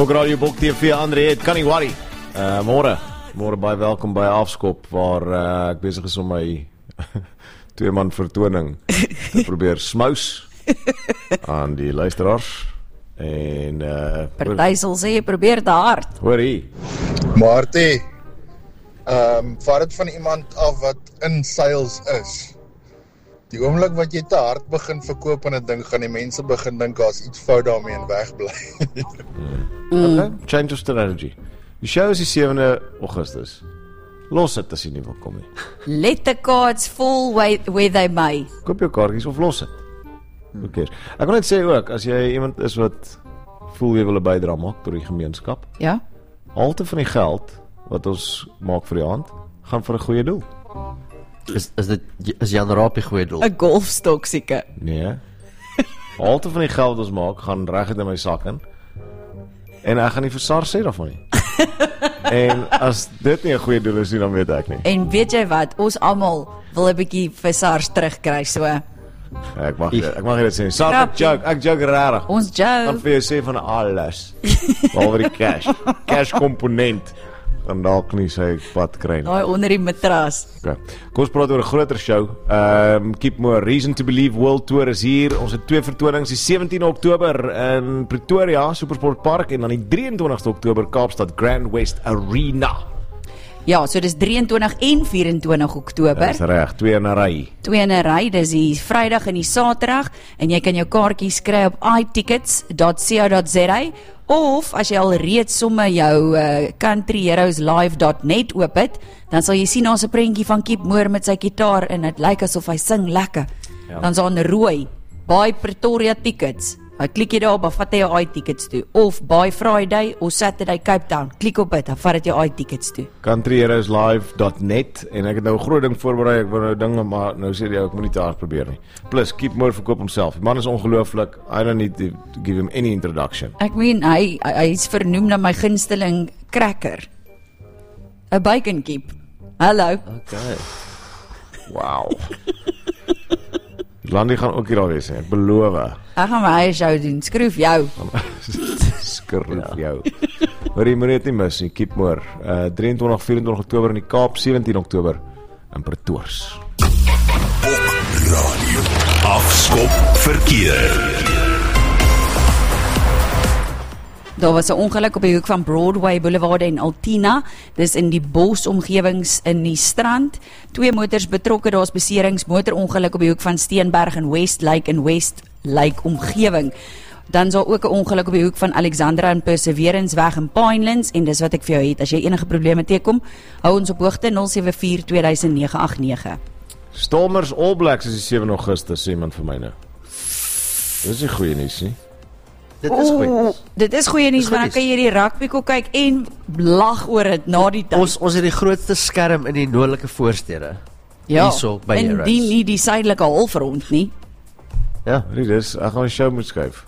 Radio Bok TV, André het, kan nie worry. Môre baie welkom by Afskop, waar ek besig is om my 2-man vertoning te probeer smous aan die luisteraars. En party sal sê, probeer te hard. Hoor hier. Martie, vat dit van iemand af wat in sales is. Die oomblik wat jy te hard begin verkoop en 'n ding, gaan die mense begin dink as iets fout daarmee en wegbly. Okay, change of strategy. Die show is die 7de Augustus. Los dit as jy nie wil kom nie. Let the cards fall where they may. Koop jou kaartjies of los dit. Okay. Ek wil net sê ook, as jy iemand is wat voel jy wil 'n bydrae maak tot die gemeenskap, Ja? halte van die geld wat ons maak vir die aand, gaan vir 'n goeie doel. Is Jan Rapie goeie doel? 'n golfstok seker. Nee. Halte van die geld wat ons maak, gaan reguit in my sak in. En ek gaan nie vir SARS sê daarvan nie. En as dit nie 'n goeie doel is nie, dan weet ek nie. En weet jy wat, ons almal wil 'n bietjie vir SARS terugkry, so Ek mag dit sê. SARS, ek joke rarig. ons Ek Joe. gaan vir jou sê van alles. Behalwe die cash komponent. Dan dalk nie sy pad kry nie. Daai onder die matras. Okay. Kom ons praat oor 'n groter show. Keep More Reason to Believe World Tour is hier. Ons het 2 vertonings, die 17 Oktober in Pretoria, Supersport Park, en dan die 23 Oktober Kaapstad Grand West Arena. Ja, so dis 23 en 24 Oktober. Dis reg, 2 in 'n ry. 2 in 'n ry, dis die Vrydag en die Saterdag, en jy kan jou kaartjies kry op itickets.co.za, of as jy al reeds sommer jou countryheroeslive.net oop het, dan sal jy sien daar's 'n prentjie van Keep More met sy gitaar en dit lyk asof hy sing lekker. Ja. Dan's daar 'n rooi Buy Pretoria tickets. Klik jy daarop, dan vat hy jou iTickets toe, of Buy Friday of Saturday Cape Town. Klik op dit, dan vat dit jou iTickets toe. countryheroeslive.net, en ek het nou 'n groot ding voorberei, ek wou nou dinge, maar nou sê jy ek moet nie te hard probeer nie. Plus Keep More verkoop homself. Die man is ongelooflik. I don't need to give him any introduction. Ek meen, hy is vernoem na my gunsteling cracker. 'n Bacon Keep. Hallo. Okay. Wow. Landie gaan ook hier daar wees, ek beloof. Ek gaan my eie show doen. Skroef jou. Skroef jou. Maar jy moet dit nie mis nie. Keep More. 23, 24 Oktober in die Kaap, 17 Oktober in Pretoria. Radio Afskop verkeer. Daar was 'n ongeluk op die hoek van Broadway Boulevard en Altina. Dis in die bosomgewings in die strand. 2 motors betrokke, daar's beserings. Motorongeluk op die hoek van Steenberg en Westlake en Westlake omgewing. Dan is daar ook 'n ongeluk op die hoek van Alexandra en Perseverance weg in Pinelands, en dis wat ek vir jou het. As jy enige probleme teekom, hou ons op hoogte 074 200989. Stormers All Blacks is die 7 Augustus, sê iemand vir my nou. Dis nie goeie nuus nie. Dit is goed. Dit is goeie nuus, want dan kan jy die rugby kyk en lag oor dit na die tyd. Ons het die grootste skerm in die noordelike voorstede. Ja, hierso by en Heroes. die nie die suidelike halfrond nie. Ja. Dis, ek gaan 'n show moet skuif.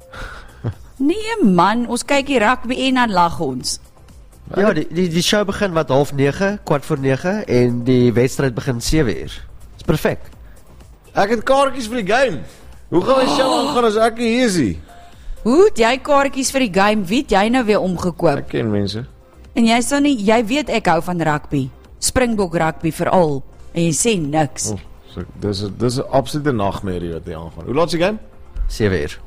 Nee man, ons kyk die rugby en dan lag ons. Ja, die show begin wat 8:30, 8:45, en die wedstryd begin 7:00. Dis perfek. Ek het kaartjies vir die game. Hoe gaan die show aangaan as ek hier is? Hoe het jy kaartjies vir die game? Wie het jy nou weer omgekoop? Ek ken mense. En jy sal nie, jy weet ek hou van rugby. Springbok rugby veral. En jy sê niks. Oh, so, dis 'n absolute nagmerrie wat hier aangaan. Hoe laat is die game? 7:00.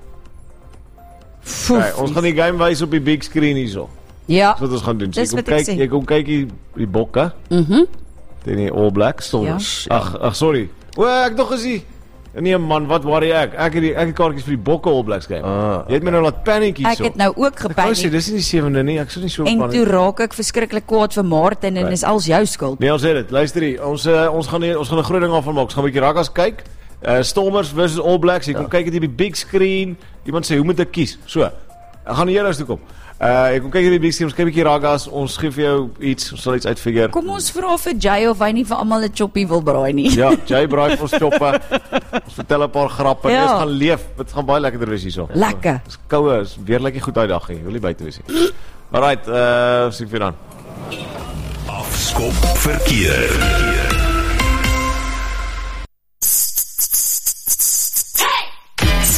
Okay, ons gaan die game wys op die big screen hierso. Ja. Dis wat ons gaan doen. So, Dis wat ek sê. jy kom kyk die bokke. Teen die All Blacks. Stormers. Ja. Ag, sorry. O, ek nog gesien. Nee man, wat worry ek? Ek het kaartjies vir die bokke All Blacks game. Jy het my nou laat paniek hierso. Ek het nou ook Ek wou sê gepaniek. dis nie die 7de nie. Ek sou nie so En paniek. toe raak ek verskriklik kwaad vir Martin en dis als jou skuld. Nee, ons het dit. Luister hier. Ons gaan 'n groot ding afmaak. Ons gaan 'n bietjie rugby kyk. Stormers versus All Blacks. Jy kom kyk dit op die big screen. Iemand sê, hoe moet ek kies? So. Ek gaan hier nou toe kom. Ek kom kyk hierdie big screen. Ons kyk 'n bietjie rugby. Ons gee vir jou iets. Ons sal iets uitfigure. Kom ons vra vir Jay of hy nie vir almal 'n choppie wil braai nie. Ja, Jay braai vir ons choppe. Ons vertel 'n paar grappe. Ja. Ons gaan leef. Dit gaan baie lekkerder wees hierso. Lekker. Dis koue, is weer lekker goed uitdag hier. Wil nie buite wees nie. Alright, sien vir dan. Afskop verkeer.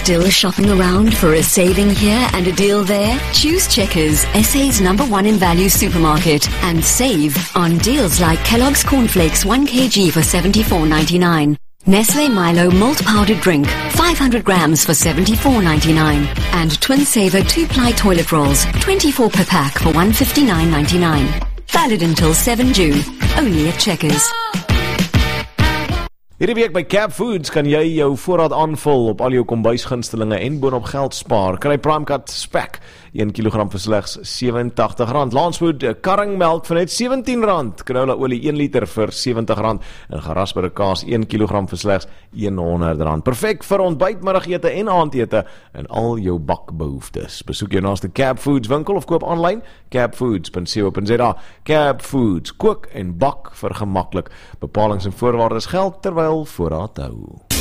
Still shopping around for a saving here and a deal there? Choose Checkers, SA's #1 in value supermarket, and save on deals like Kellogg's Cornflakes 1 kg for $74.99. Nestle Milo malt powdered drink, 500 grams for $74.99. And Twin Saver 2-ply toilet rolls, 24 per pack for $159.99. Valid until 7 June, only at Checkers. Hierdie week by Cap Foods kan jy jou voorraad aanvul op al jou kombuisgunstelinge en boonop geld spaar. Kry Prime Cut spek, 1 kg vir slegs R87. Lancewood karringmelk vir net R17. Canola olie 1 liter vir R70. En gerasperde kaas 1 kg vir slegs R100. Perfek vir ontbyt, middagete en aandete en al jou bakbehoeftes. Besoek jou naaste Cap Foods winkel of koop aanlyn capfoods.co.za. Cap Foods, kook en bak vir gemaklik. Bepalings en voorwaardes geld terwyl voorraad hou.